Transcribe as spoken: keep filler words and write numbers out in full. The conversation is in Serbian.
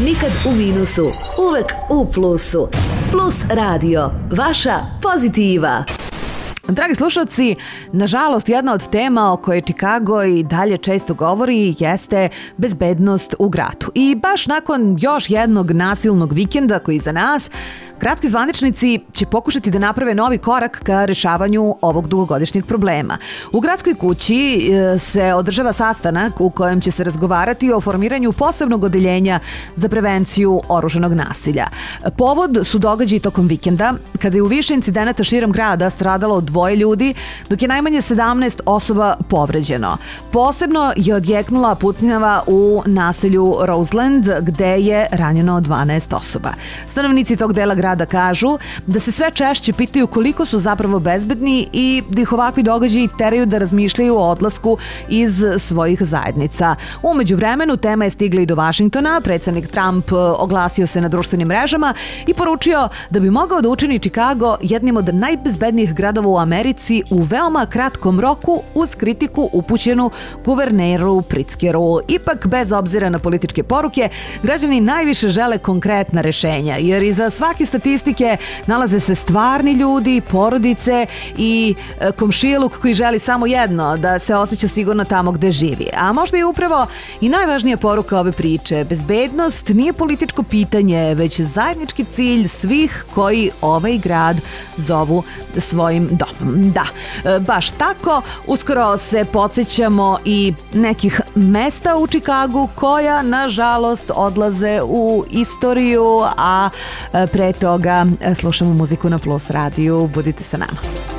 Nikad u minusu, uvek u plusu. Plus radio, vaša pozitiva. Dragi slušalci, nažalost jedna od tema o kojoj Chicago i dalje često govori jeste bezbednost u gradu. I baš nakon još jednog nasilnog vikenda koji je iza nas, gradski zvaničnici će pokušati da naprave novi korak ka rešavanju ovog dugogodišnjeg problema. U gradskoj kući se održava sastanak u kojem će se razgovarati o formiranju posebnog odeljenja za prevenciju oružanog nasilja. Povod su događaji tokom vikenda, kada je u više incidenata širom grada stradalo dvoje ljudi, dok je najmanje sedamnaest osoba povređeno. Posebno je odjeknula pucnjava u naselju Roseland, gde je ranjeno dvanaest osoba. Stanovnici tog dela grada da kažu da se sve češće pitaju koliko su zapravo bezbedni i da ih ovakvi događaji teraju da razmišljaju o odlasku iz svojih zajednica. U međuvremenu tema je stigla i do Vašingtona. Predsjednik Trump oglasio se na društvenim mrežama i poručio da bi mogao da učini Chicago jednim od najbezbednijih gradova u Americi u veoma kratkom roku uz kritiku upućenu guverneru Pritzkeru. Ipak, bez obzira na političke poruke, građani najviše žele konkretna rešenja, jer iza svake statistike nalaze se stvarni ljudi, porodice i komšiluk koji želi samo jedno, da se osjeća sigurno tamo gde živi. A možda je upravo i najvažnija poruka ove priče. Bezbednost nije političko pitanje, već zajednički cilj svih koji ovaj grad zovu svojim domom. Da, baš tako. Uskoro se podsjećamo i nekih mesta u Chicagu koja, nažalost, odlaze u istoriju, a pre toga slušamo muziku na Plus radiju. Budite sa nama.